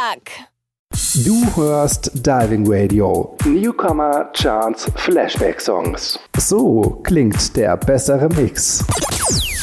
Fuck. Du hörst Diving Radio. Newcomer Charts Flashback Songs. So klingt der bessere Mix.